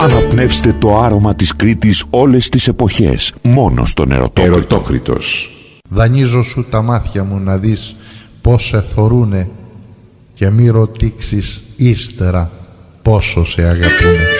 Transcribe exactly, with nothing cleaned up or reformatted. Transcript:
Αναπνεύστε το άρωμα της Κρήτης όλες τις εποχές, μόνο στον Ερωτόκριτο. Ερωτόκριτος. Δανείζω σου τα μάτια μου να δεις πως σε θωρούνε και μη ρωτήξεις ύστερα πόσο σε αγαπούνε.